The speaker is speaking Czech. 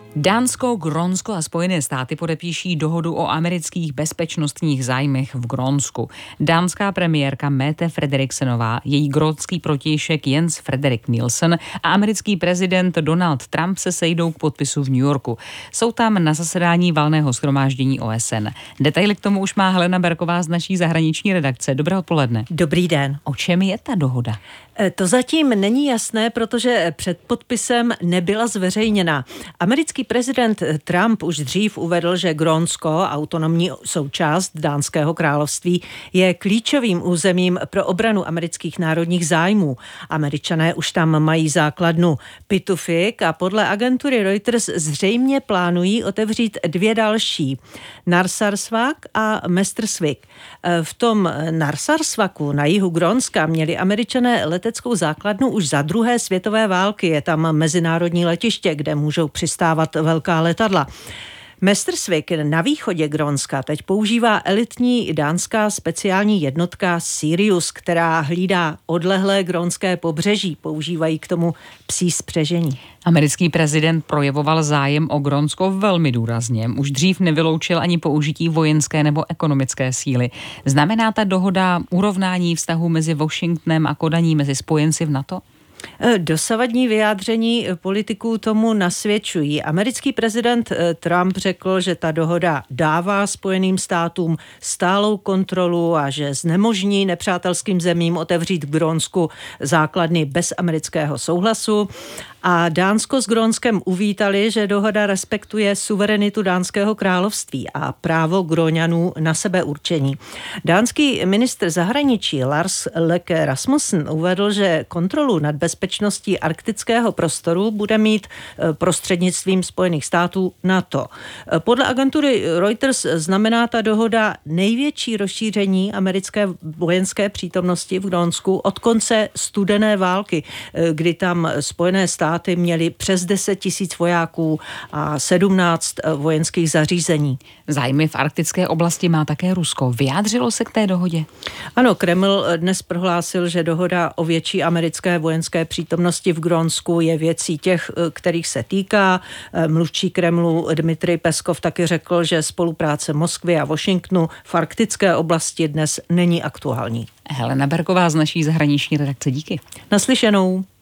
Dánsko, Grónsko a Spojené státy podepíší dohodu o amerických bezpečnostních zájmech v Grónsku. Dánská premiérka Mette Frederiksenová, její grónský protějšek Jens Frederik Nielsen a americký prezident Donald Trump se sejdou k podpisu v New Yorku. Jsou tam na zasedání valného shromáždění OSN. Detaily k tomu už má Helena Berková z naší zahraniční redakce. Dobré odpoledne. Dobrý den. O čem je ta dohoda? To zatím není jasné, protože před podpisem nebyla zveřejněna. Americký prezident Trump už dřív uvedl, že Grónsko, autonomní součást Dánského království, je klíčovým územím pro obranu amerických národních zájmů. Američané už tam mají základnu Pituffik a podle agentury Reuters zřejmě plánují otevřít 2 další, Narsarsuaq a Mestersvik. V tom Narsarsuaqu na jihu Grónska měli Američané leteckou základnu už za 2. světové války. Je tam mezinárodní letiště, kde můžou přistávat velká letadla. Mestersvik na východě Grónska teď používá elitní dánská speciální jednotka Sirius, která hlídá odlehlé grónské pobřeží. Používají k tomu psí spřežení. Americký prezident projevoval zájem o Grónsko velmi důrazně. Už dřív nevyloučil ani použití vojenské nebo ekonomické síly. Znamená ta dohoda urovnání vztahu mezi Washingtonem a Kodaní mezi spojenci v NATO? Dosavadní vyjádření politiků tomu nasvědčují. Americký prezident Trump řekl, že ta dohoda dává Spojeným státům stálou kontrolu a že znemožní nepřátelským zemím otevřít v Grónsku základny bez amerického souhlasu. A Dánsko s Grónskem uvítali, že dohoda respektuje suverenitu Dánského království a právo Gróňanů na sebeurčení. Dánský ministr zahraničí Lars Løkke Rasmussen uvedl, že kontrolu nad bezpečností arktického prostoru bude mít prostřednictvím Spojených států NATO. Podle agentury Reuters znamená ta dohoda největší rozšíření americké vojenské přítomnosti v Grónsku od konce studené války, kdy tam Spojené státy měly přes 10 000 vojáků a 17 vojenských zařízení. Zájmy v arktické oblasti má také Rusko. Vyjádřilo se k té dohodě? Ano, Kreml dnes prohlásil, že dohoda o větší americké vojenské přítomnosti v Grónsku je věcí těch, kterých se týká. Mluvčí Kremlu Dmitrij Peskov taky řekl, že spolupráce Moskvy a Washingtonu v arktické oblasti dnes není aktuální. Helena Berková z naší zahraniční redakce, díky. Naslyšenou.